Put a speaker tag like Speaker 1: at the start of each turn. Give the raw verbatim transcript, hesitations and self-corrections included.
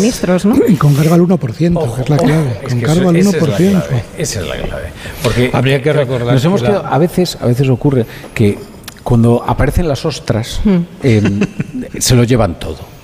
Speaker 1: suministros, ¿no?
Speaker 2: Y con cargo al uno por ciento,
Speaker 3: Ojo,
Speaker 2: que es la
Speaker 3: ojo,
Speaker 2: clave.
Speaker 3: es
Speaker 2: Con
Speaker 3: que
Speaker 2: cargo
Speaker 3: eso-
Speaker 2: al
Speaker 3: esa
Speaker 2: uno por
Speaker 3: es la
Speaker 2: ciento.
Speaker 3: clave, Esa es la clave. Porque
Speaker 4: Habría que recordar
Speaker 5: Nos hemos
Speaker 4: que la-
Speaker 5: quedado, a veces, a veces ocurre que cuando aparecen las ostras, eh, se lo llevan todo.